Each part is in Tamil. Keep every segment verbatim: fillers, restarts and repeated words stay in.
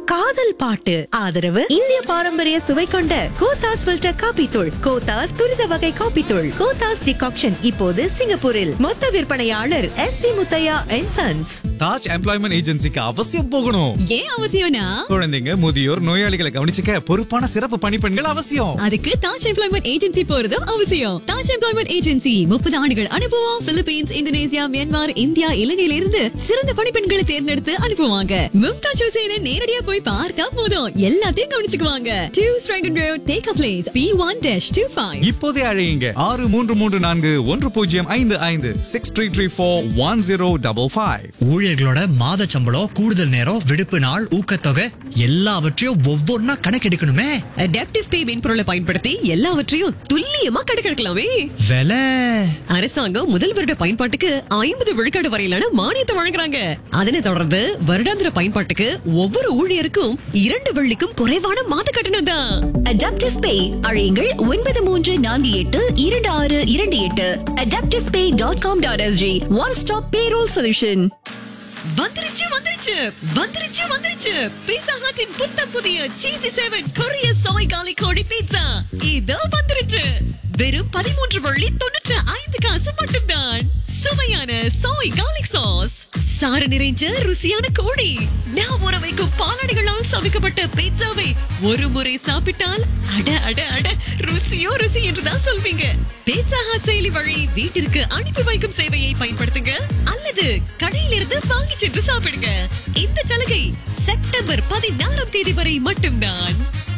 காதல் பாட்டு ஆதரவு இந்திய பாரம்பரிய சுவை கொண்ட கோத்தாஸ் ஃபில்டர் காபி தூள், கோத்தாஸ் துரித வகை காபி தூள், கோத்தாஸ் டிகாக்ஷன் இப்போது சிங்கப்பூரில். மொத்த விற்பனையாளர் S B Muthiah and sons. Taj employment ஏஜென்சிக்கு அவசியம் போகணும். ஏன் அவசியம்னா, குழந்தைங்க, முதியோர், நோயாளிகளை கவனிச்சுக்க பொறுப்பான சிறப்பு பணிப்பெண்கள் அவசியம். அதுக்கு தாஜ் எம்ப்ளாய்மெண்ட் ஏஜென்சி போறதும் அவசியம். தாஜ் எம்ப்ளாய்மெண்ட் ஏஜென்சி முப்பது ஆண்டுகள் அனுபவம். பிலிப்பீன்ஸ், இந்தோனேசியா, மியான்மர், இந்தியா, இலங்கையில இருந்து சிறந்த பணிப்பெண்களை தேர்ந்தெடுத்து அனுப்புவாங்க. மும்தாஜ் ஹுசேனை நேரடியா போய் பார்த்தா போதும், எல்லாத்தையும் கவனிச்சுக்குவாங்க. Two ஸ்ட்ரைகன் road, take a place, B one dash two five. இப்போதே அழையுங்க ஆறு மூன்று மூன்று நான்கு ஒன்று பூஜ்ஜியம் ஐந்து ஐந்து six three three four one zero double five. ஊழியர்களோட மாத சம்பளம், கூடுதல் நேரம், விடுப்பு நாள், ஊக்கத்தொகை எல்லாவற்றையும் ஒவ்வொன்னா கணக்கெடுக்கணுமே. அடாப்டிவ் பே மென்பொருளை பயன்படுத்தி எல்லாவற்றையும் துல்லியமா கணக்கெடுக்கலாமே. விலை அரசாங்கம் முதல் வருட பயன்பாட்டுக்கு ஐம்பது விழுக்காடு வரையிலான மானியத்தை வழங்குறாங்க. அதனை தொடர்ந்து வருடாந்திர பயன்பாட்டுக்கு ஒவ்வொரு ஊழியருக்கும் இரண்டு வெள்ளிக்கும் குறைவான மாத கட்டணம் தான். அடாப்டிவ் பே அழையுங்கள் ஒன்பது மூன்று நான்கு எட்டு இரண்டு ஆறு இரண்டு எட்டு. அடாப்டிவ் பே dot com dot SG. One stop payroll solution. வந்துருச்சு வந்துருச்சு வந்துருச்சு வந்துருச்சு பீட்சா ஹட்டின் புத்த புதிய சீசி செவன் கொரிய சோய் காலி கோடி பீட்சா இதோ வந்துருச்சு. வெறும் பதிமூன்று வள்ளி தொண்ணூற்று ஐந்து காசு மட்டும்தான். சுவையான சோய் கார்லிக் சாஸ், சாறு நிறைஞ்ச ருசியான கோழி, நான் ஊற வைக்கும் பாலாடைகளால் சமைக்கப்பட்ட பீட்சாவை ஒரு முறை சாப்பிட்டால் அட அட அட ருசியோ ருசி என்றுதான் சொல்வீங்க. பீட்சா ஹட் செயலி வழி வீட்டிற்கு அனுப்பி வைக்கும் சேவையை பயன்படுத்துங்க அல்லது கடையிலிருந்து வாங்கி சென்று சாப்பிடுங்க. இந்த சலுகை செப்டம்பர் பதினாறாம் தேதி வரை மட்டும்தான்.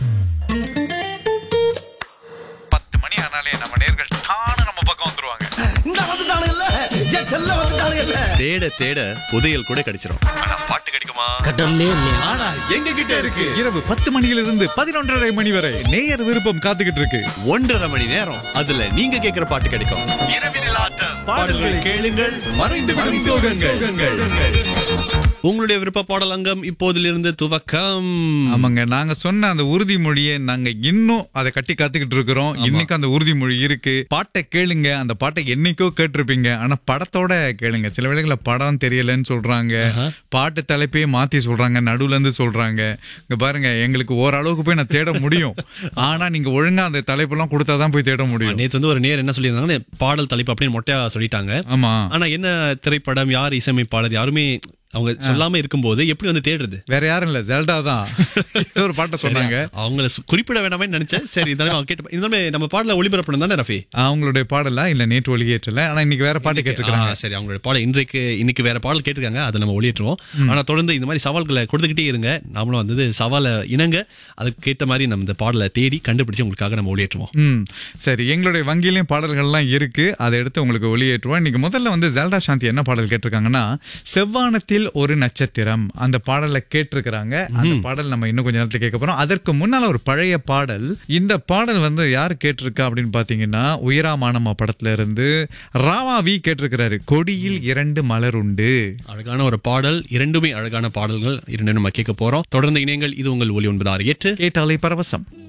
பத்து மணி ஆனாலே நம்ம நேர்கள் தானே நம்ம பக்கம் வந்துருவாங்க. இந்த வந்துட்டானுங்கல்ல, என் செல்ல வந்துட்டானுங்கல்ல. தேட தேட புதையல் கூட கிடைச்சிரும். ஆனா பாட்டு கிடைக்குமா? கடல்லே இல்லையா? ஆனா எங்க கிட்ட இருக்கு. இரவு பத்து மணியிலிருந்து பதினொன்றரை மணி வரை நேயர் விருப்பம் காத்துக்கிட்டு இருக்கு. ஒன்றரை மணி நேரம் அதுல நீங்க கேக்குற பாட்டு கிடைக்கும். இரவினில் ஆட்டம், பாடல்களை கேளுங்கள், மறைந்து விடும் சோகங்கள். உங்களுடைய விருப்ப பாடல் அங்கம் இப்போதிலிருந்து துவக்கம். ஆமாங்க, நாங்க சொன்ன அந்த உறுதிமொழியை நாங்க இன்னும் அதை கட்டி காத்துக்கிட்டு இருக்கிறோம். இன்னைக்கு அந்த உறுதிமொழி இருக்கு. பாட்டை கேளுங்க. அந்த பாட்டை என்னைக்கோ கேட்டிருப்பீங்க, ஆனா படத்தோட கேளுங்க. சில வேளைகளை படம் தெரியலன்னு சொல்றாங்க, பாட்டு தலைப்பையே மாத்தி சொல்றாங்க, நடுவுல இருந்து சொல்றாங்க. இங்க பாருங்க, எங்களுக்கு ஓரளவுக்கு போய் நான் தேட முடியும், ஆனா நீங்க ஒழுங்கா அந்த தலைப்பெல்லாம் கொடுத்தாதான் போய் தேட முடியும். நேத்து வந்து ஒரு நேர் என்ன சொல்லியிருந்தாங்க, பாடல் தலைப்பு அப்படின்னு மொட்டையா சொல்லிட்டாங்க. ஆமா, ஆனா என்ன திரைப்படம், யார் இசையமைப்பாளர், யாருமே அவங்க சொல்லாம இருக்கும்போது எப்படி வந்து தேடுறது? வேற யாரும் இல்ல, ஜெல்டா தான் ஒரு பாட்டை சொன்னாங்க. அவங்கள குறிப்பிட வேண்டாமே நினைச்சேன். சரி, இருந்தாலும் நம்ம பாடல ஒளிபரப்பணும் தானே ரஃபி? அவங்களுடைய பாடலா இல்ல நேற்று ஒளியேற்றல, ஆனா இன்னைக்கு வேற பாட்டு கேட்டிருக்காங்க. சரி, அவங்களுடைய பாடல் இன்றைக்கு இன்னைக்கு வேற பாடல் கேட்டிருக்காங்க, அதை நம்ம ஒளியேற்றுவோம். ஆனா தொடர்ந்து இந்த மாதிரி சவால்களை கொடுத்துக்கிட்டே இருங்க. நாமளும் வந்து சவாலை இணங்க அதுக்கு ஏற்ற மாதிரி நம்ம இந்த பாடலை தேடி கண்டுபிடிச்சு உங்களுக்காக நம்ம ஒளியேற்றுவோம். ம், சரி. எங்களுடைய வங்கியிலையும் பாடல்கள்லாம் இருக்கு, அதை எடுத்து உங்களுக்கு ஒளியேற்றுவோம். இன்னைக்கு முதல்ல வந்து ஜெல்டா சாந்தி என்ன பாடல் கேட்டிருக்காங்கன்னா, செவ்வானத்தில் ஒரு நட்சத்திரம். அந்த பாடலை கேட்டிருக்கிறாங்க. அந்த பாடல் நம்ம இன்னும் கொஞ்ச நேரத்துல கேட்க போறோம். அதற்கு முன்னால ஒரு பழைய பாடல். இந்த பாடல் வந்து யாரு கேட்டிருக்கா அப்படின்னு பாத்தீங்கன்னா, உயராமானமா படத்துல இருந்து ராவா வி கேட்டிருக்கிறாரு. கொடியில் இரண்டு மலர் உண்டு. அழகான ஒரு பாடல், இரண்டுமே அழகான பாடல்கள். இரண்டு நம்ம கேட்க போறோம். தொடர்ந்து இணையங்கள். இது உங்கள் ஒலி ஒன்பது ஆறு எட்டு. கேட்டாலே பரவசம்.